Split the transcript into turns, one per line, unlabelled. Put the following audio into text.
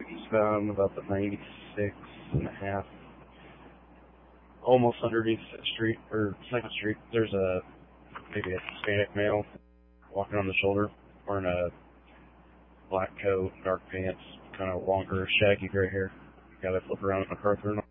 eastbound about the 96 and a half, almost underneath the street, or 2nd Street. There's maybe a Hispanic male walking on the shoulder, wearing a black coat, dark pants, kind of longer, shaggy gray hair. Got to flip around in the car through.